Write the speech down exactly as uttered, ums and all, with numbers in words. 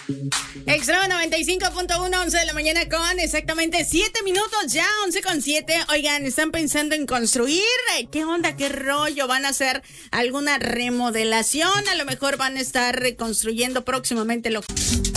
Extremo noventa y cinco punto uno, once de la mañana con exactamente siete minutos, ya once con siete. Oigan, ¿están pensando en construir? ¿Qué onda? ¿Qué rollo? ¿Van a hacer alguna remodelación? A lo mejor van a estar reconstruyendo próximamente lo